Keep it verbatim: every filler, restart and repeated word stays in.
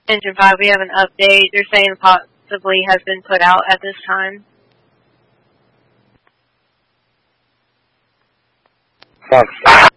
Engine five, we have an update. They're saying possibly has been put out at this time. Thanks.